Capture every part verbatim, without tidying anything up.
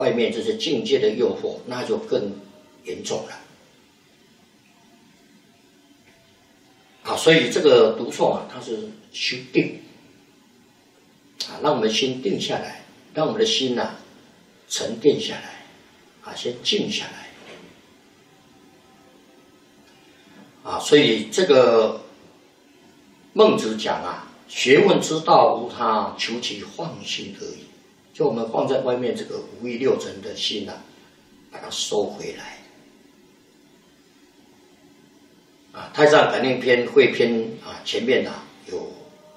外面这些境界的诱惑，那就更严重了。啊，所以这个读诵啊，它是修定，啊，让我们心定下来，让我们的心呐、啊、沉淀下来，啊，先静下来。啊，所以这个孟子讲啊，学问之道无他，求其放心而已。就我们放在外面这个五欲六尘的心啊，把它收回来。啊，《太上感应篇》汇篇啊，前面啊有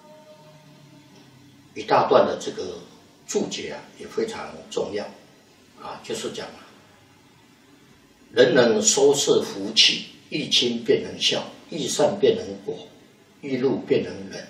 一大段的这个注解啊，也非常重要啊，就是讲啊，人能收摄福气，欲亲便能孝，欲善便能果，欲怒便能忍。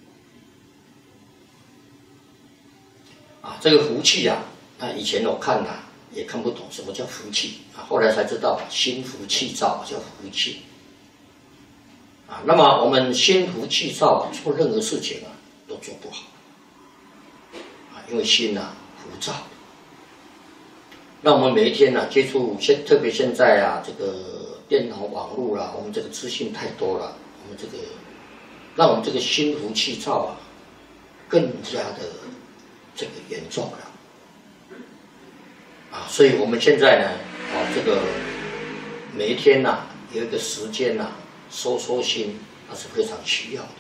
啊，这个福气啊，那以前我看啊也看不懂什么叫福气啊，后来才知道心浮气躁叫福气。啊，那么我们心浮气躁啊，做任何事情啊都做不好啊，因为心啊浮躁。那我们每一天呢、啊、接触现，特别现在啊这个电脑网络啦、啊，我们这个资讯太多了，我们这个让我们这个心浮气躁啊更加的这个严重了啊，所以我们现在呢啊这个每一天呐、啊、有一个时间呐、啊。收收心，那是非常需要的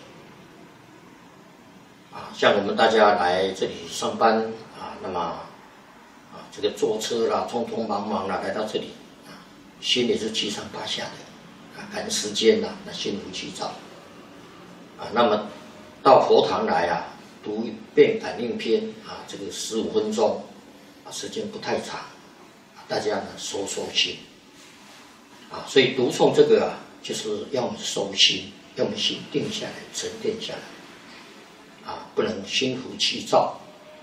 啊！像我们大家来这里上班啊，那么啊，这个坐车啦，匆匆忙忙啦，来到这里啊，心里是七上八下的啊，赶时间啦，那心浮气躁啊。那么到佛堂来啊，读一遍《感应篇》啊，这个十五分钟啊，时间不太长，大家呢收收心啊。所以读诵这个啊。就是要我们收心，要我们心定下来、沉淀下来，啊，不能心浮气躁，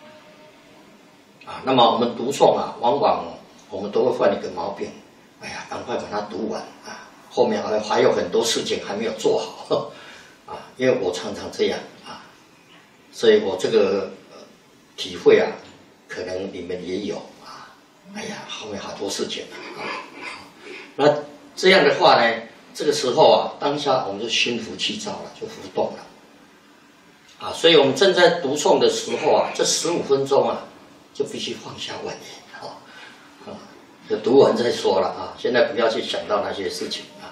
啊。那么我们读诵啊，往往我们都会犯一个毛病，哎呀，赶快把它读完啊，后面还还有很多事情还没有做好，啊，因为我常常这样啊，所以我这个、呃、体会啊，可能你们也有啊，哎呀，后面好多事情啊，那这样的话呢？这个时候啊，当下我们就心浮气躁了，就浮动了，啊，所以我们正在读诵的时候啊，这十五分钟啊，就必须放下玩意，啊，啊，就读完再说了啊，现在不要去想到那些事情啊，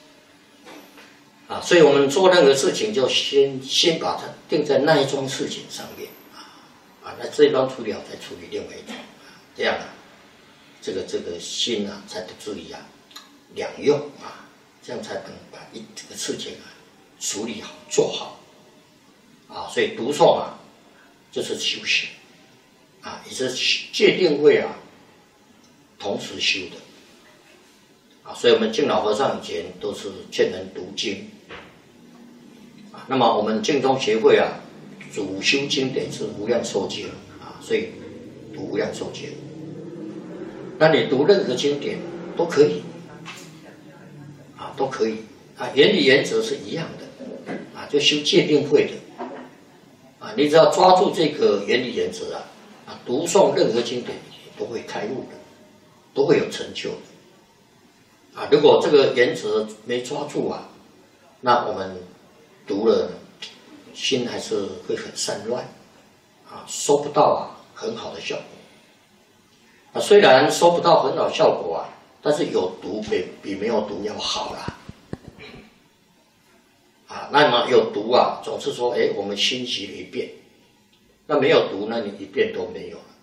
啊，所以我们做任何事情就先先把它定在那一桩事情上面啊，啊，那这一桩处理好再处理另外一桩，这样啊，这个这个心啊才不至于啊两用啊。这样才能把一这个事情啊处理好做好啊，所以读诵啊就是修行啊，也是戒定慧啊同时修的啊，所以我们净老和尚以前都是劝人读经啊，那么我们净宗协会啊主修经典是无量寿经啊，所以读无量寿经，那你读任何经典都可以。啊，都可以啊，原理原则是一样的啊，就修戒定慧的啊，你只要抓住这个原理原则啊，啊，读诵任何经典都会开悟的，都会有成就的啊。如果这个原则没抓住啊，那我们读了心还是会很散乱啊，收不到啊很好的效果啊。虽然收不到很好的效果啊。但是有读比比没有读要好啦，啊，那么有读啊，总是说，哎，我们欣习了一遍，那没有读，那你一遍都没有了，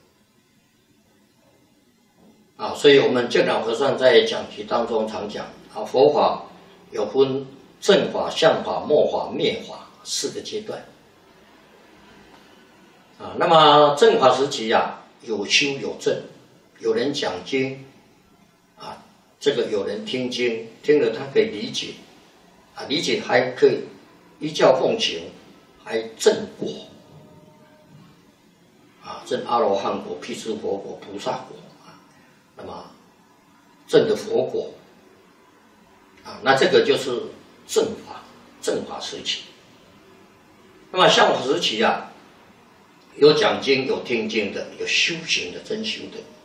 啊，所以我们净老和尚在讲题当中常讲啊，佛法有分正法、相法、末法、灭法四个阶段，啊，那么正法时期啊，有修有证，有人讲经。啊，这个有人听经，听了他可以理解，啊，理解还可以依教奉行，还证果，啊，证阿罗汉果、辟支佛果、菩萨果啊，那么证的佛果，啊，那这个就是正法，正法时期。那么相法时期啊，有讲经、有听经的，有修行的、真修的。